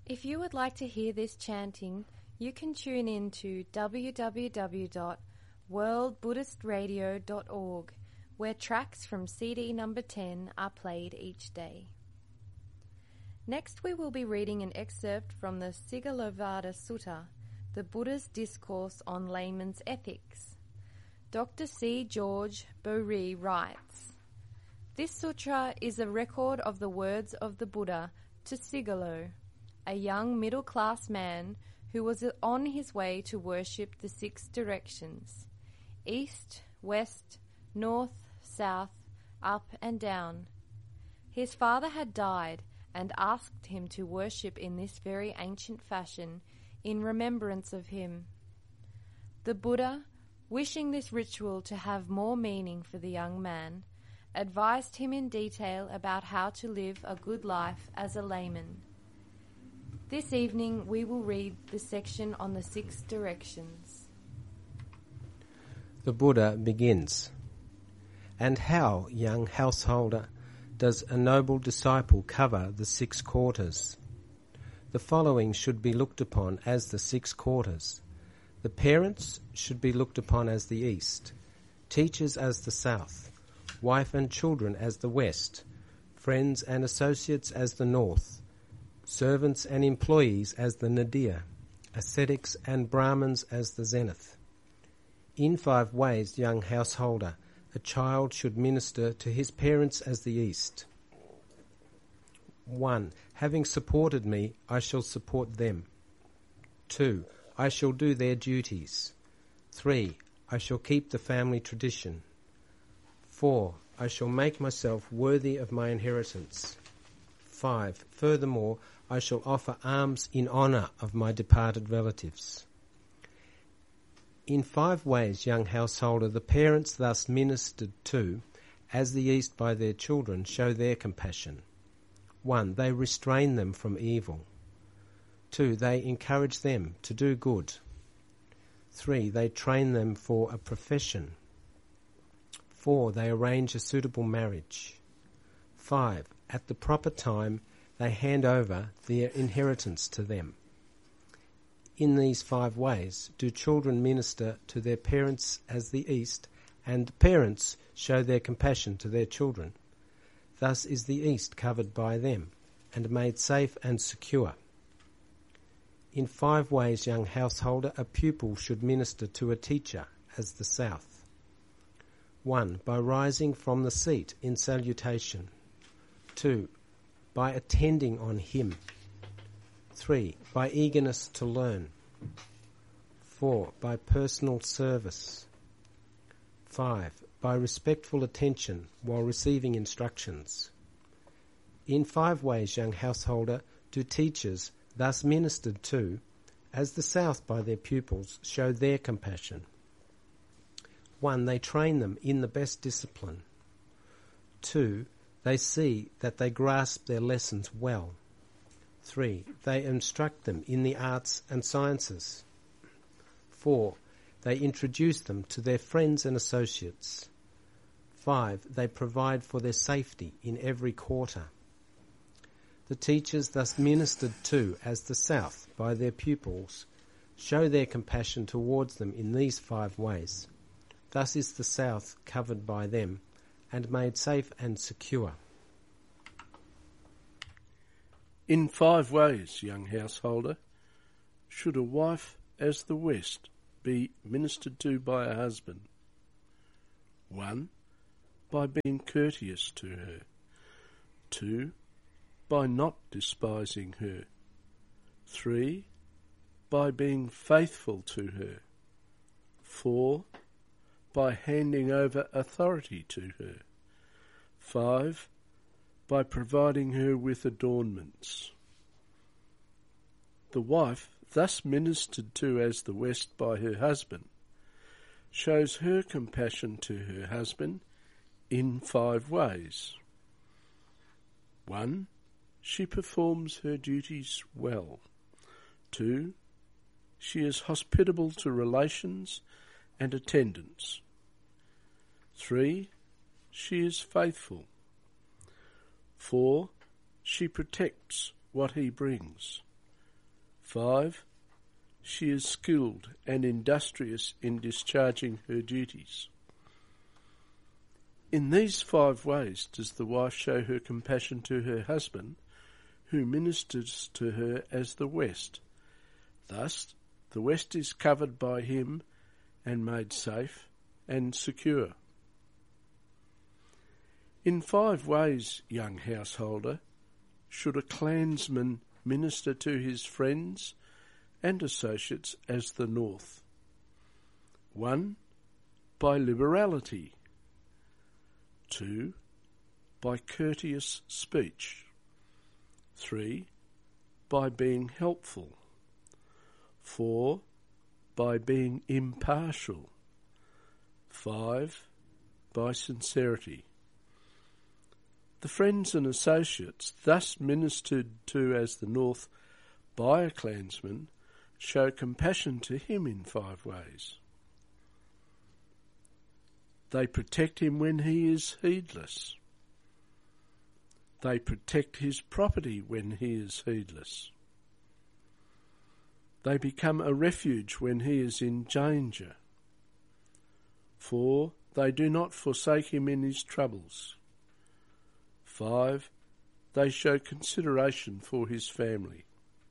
If you would like to hear this chanting, you can tune in to www.worldbuddhistradio.org, where tracks from CD number 10 are played each day. Next, we will be reading an excerpt from the Sigalovada Sutta, the Buddha's Discourse on Layman's Ethics. Dr. C. George Boree writes, "This sutra is a record of the words of the Buddha to Sigalo, a young middle-class man who was on his way to worship the 6 directions, east, west, north, south, up and down. His father had died and asked him to worship in this very ancient fashion in remembrance of him. The Buddha, wishing this ritual to have more meaning for the young man, advised him in detail about how to live a good life as a layman. This evening we will read the section on the 6 directions." The Buddha begins, "And how, young householder, does a noble disciple cover the 6 quarters? The following should be looked upon as the 6 quarters. The parents should be looked upon as the east, teachers as the south, wife and children as the west, friends and associates as the north, servants and employees as the nadir, ascetics and Brahmins as the zenith. In 5 ways, young householder, a child should minister to his parents as the east. 1. Having supported me, I shall support them. 2. I shall do their duties. 3. I shall keep the family tradition. 4. I shall make myself worthy of my inheritance. 5. Furthermore, I shall offer alms in honour of my departed relatives." In 5 ways, young householder, the parents thus ministered to, as the east by their children, show their compassion. 1. They restrain them from evil. 2. They encourage them to do good. 3. They train them for a profession. 4. They arrange a suitable marriage. 5. At the proper time, they hand over their inheritance to them. In these 5 ways do children minister to their parents as the east, and parents show their compassion to their children. Thus is the east covered by them, and made safe and secure. In 5 ways, young householder, a pupil should minister to a teacher as the south. 1. By rising from the seat in salutation. 2. By attending on him. 3. By eagerness to learn. 4. By personal service. 5. By respectful attention while receiving instructions. In 5 ways, young householder, do teachers thus ministered to, as the south by their pupils, show their compassion. 1. They train them in the best discipline. 2. They see that they grasp their lessons well. 3. They instruct them in the arts and sciences. 4. They introduce them to their friends and associates. 5. They provide for their safety in every quarter. The teachers thus ministered to as the south by their pupils show their compassion towards them in these 5 ways. Thus is the south covered by them and made safe and secure." In 5 ways, young householder, should a wife as the west be ministered to by a husband. 1. By being courteous to her. 2. By not despising her. 3. By being faithful to her. 4. By handing over authority to her. 5. By providing her with adornments. The wife, thus ministered to as the west by her husband, shows her compassion to her husband in 5 ways. 1. She performs her duties well. 2. She is hospitable to relations and attendants. 3. She is faithful. 4. She protects what he brings. 5. She is skilled and industrious in discharging her duties. In these 5 ways does the wife show her compassion to her husband, who ministers to her as the West. Thus, the West is covered by him and made safe and secure. In 5 ways, young householder, should a clansman minister to his friends and associates as the North. 1. By liberality. 2. By courteous speech. 3. By being helpful. 4. By being impartial. 5. By sincerity. The friends and associates thus ministered to as the North by a clansman show compassion to him in 5 ways. They protect him when he is heedless. They protect his property when he is heedless. They become a refuge when he is in danger. 4. They do not forsake him in his troubles. 5. They show consideration for his family.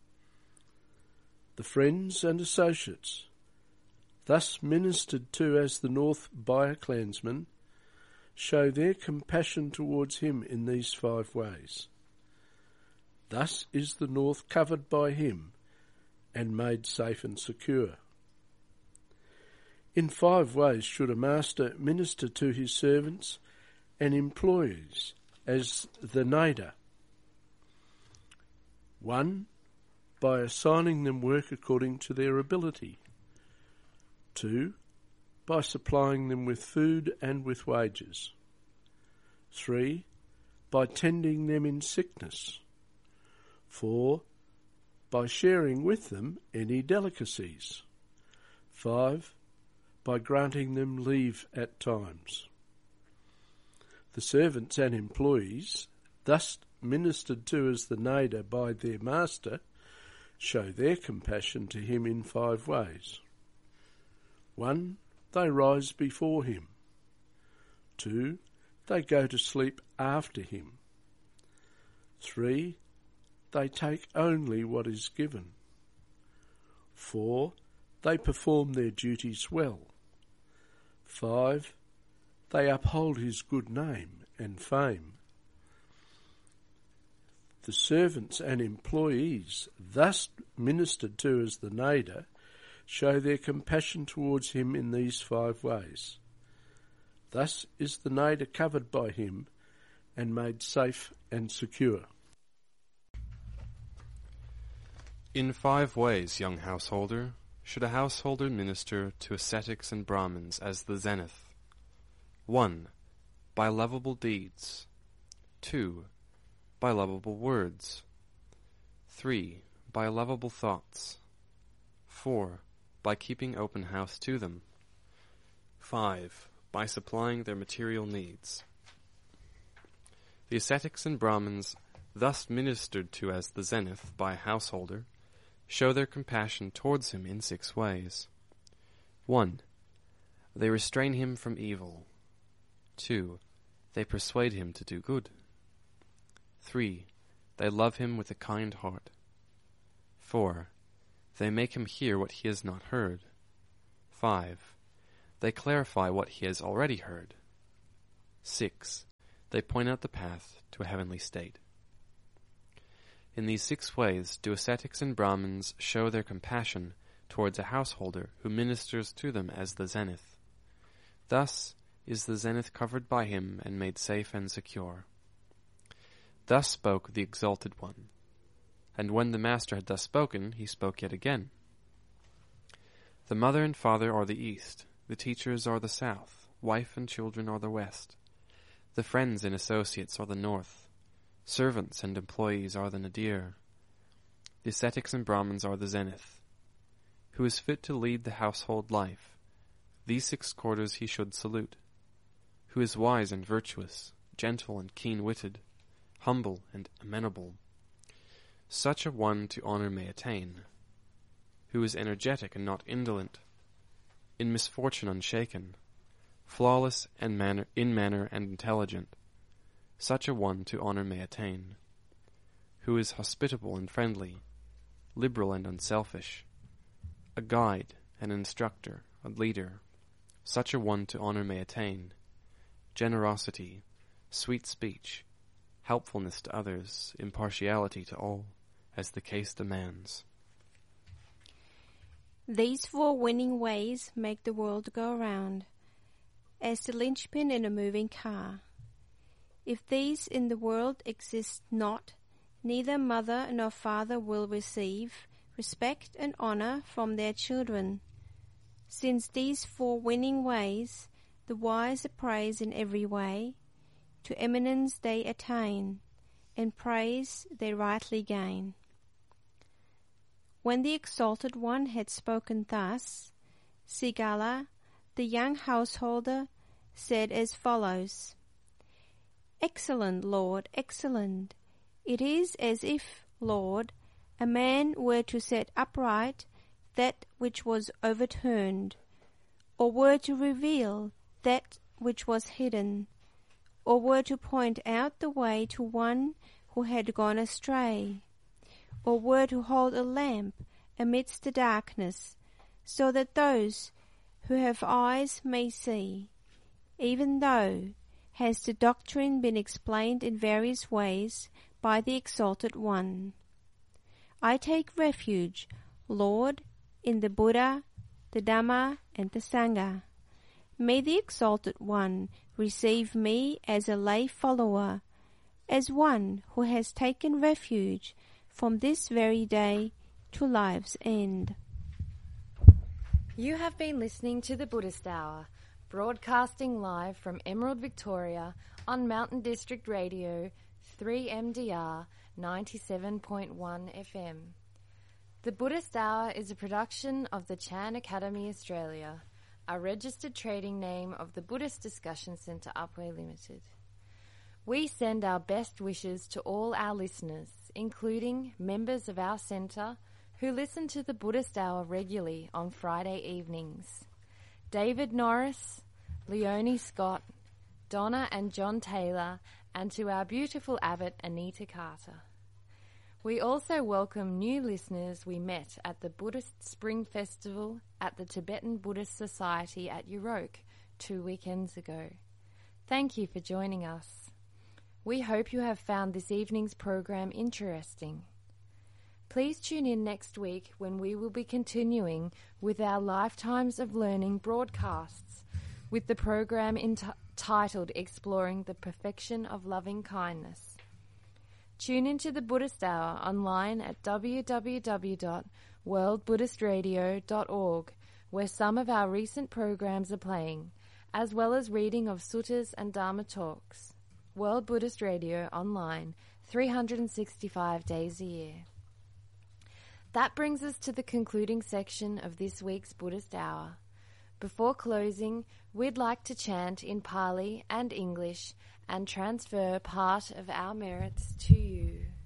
The friends and associates, thus ministered to as the North by a clansman, show their compassion towards him in these 5 ways. Thus is the North covered by him and made safe and secure. In 5 ways should a master minister to his servants and employees as the Nader. 1. By assigning them work according to their ability. 2. By supplying them with food and with wages. 3. By tending them in sickness. 4. By sharing with them any delicacies. 5. By granting them leave at times. The servants and employees, thus ministered to as the Nader by their master, show their compassion to him in 5 ways. 1. They rise before him. 2. They go to sleep after him. 3. They take only what is given. 4. They perform their duties well. 5. They uphold his good name and fame. The servants and employees, thus ministered to as the Nader, show their compassion towards him in these 5 ways. Thus is the Nader covered by him and made safe and secure. In 5 ways, young householder, should a householder minister to ascetics and Brahmins as the zenith. 1. By lovable deeds. 2. By lovable words. 3. By lovable thoughts. 4. By keeping open house to them. 5. By supplying their material needs. The ascetics and Brahmins, thus ministered to as the zenith by a householder, show their compassion towards him in 6 ways. 1. They restrain him from evil. 2. They persuade him to do good. 3. They love him with a kind heart. 4. They make him hear what he has not heard. 5. They clarify what he has already heard. 6. They point out the path to a heavenly state. In these 6 ways do ascetics and Brahmins show their compassion towards a householder who ministers to them as the zenith. Thus is the zenith covered by him and made safe and secure. Thus spoke the Exalted One. And when the Master had thus spoken, he spoke yet again. The mother and father are the east, the teachers are the south, wife and children are the west. The friends and associates are the north, servants and employees are the nadir. The ascetics and Brahmins are the zenith. Who is fit to lead the household life, these 6 quarters he should salute. Who is wise and virtuous, gentle and keen-witted, humble and amenable, such a one to honour may attain, who is energetic and not indolent, in misfortune unshaken, flawless and in manner and intelligent, such a one to honour may attain, who is hospitable and friendly, liberal and unselfish, a guide, an instructor, a leader, such a one to honour may attain, generosity, sweet speech, helpfulness to others, impartiality to all, as the case demands. These 4 winning ways make the world go round, as the linchpin in a moving car. If these in the world exist not, neither mother nor father will receive respect and honour from their children. Since these 4 winning ways, the wise are praised in every way, to eminence they attain, and praise they rightly gain. When the Exalted One had spoken thus, Sigala, the young householder, said as follows: Excellent, Lord, excellent. It is as if, Lord, a man were to set upright that which was overturned, or were to reveal that which was hidden, or were to point out the way to one who had gone astray, or were to hold a lamp amidst the darkness, so that those who have eyes may see. Even though has the doctrine been explained in various ways by the Exalted One. I take refuge, Lord, in the Buddha, the Dhamma, and the Sangha. May the Exalted One receive me as a lay follower, as one who has taken refuge from this very day to life's end. You have been listening to the Buddhist Hour, broadcasting live from Emerald, Victoria on Mountain District Radio 3MDR 97.1 FM. The Buddhist Hour is a production of the Chan Academy Australia, a registered trading name of the Buddhist Discussion Centre Upwey Limited. We send our best wishes to all our listeners, including members of our centre who listen to the Buddhist Hour regularly on Friday evenings. David Norris, Leonie Scott, Donna and John Taylor, and to our beautiful abbot Anita Carter. We also welcome new listeners we met at the Buddhist Spring Festival at the Tibetan Buddhist Society at Euroke 2 weekends ago. Thank you for joining us. We hope you have found this evening's program interesting. Please tune in next week when we will be continuing with our Lifetimes of Learning broadcasts with the program titled Exploring the Perfection of Loving Kindness. Tune into the Buddhist Hour online at www.worldbuddhistradio.org, where some of our recent programs are playing, as well as reading of suttas and Dharma talks. World Buddhist Radio online 365 days a year. That brings us to the concluding section of this week's Buddhist Hour. Before closing, we'd like to chant in Pali and English and transfer part of our merits to you.